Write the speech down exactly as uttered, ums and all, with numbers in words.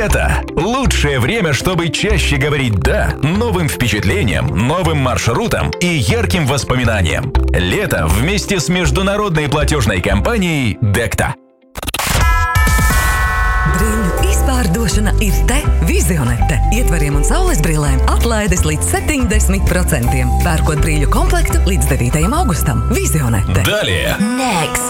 Лето – лучшее время, чтобы чаще говорить «да» новым впечатлениям, новым маршрутам и ярким воспоминаниям. Лето вместе с международной платежной компанией Dekta. Brīļu izpārdošana ir te Vizionete. Ietvariem un saules brillēm atlaides līdz septiņdesmit procentiem. Pērkot brīļu komplektu līdz devītajam augustam. Vizionete. Далее. Next.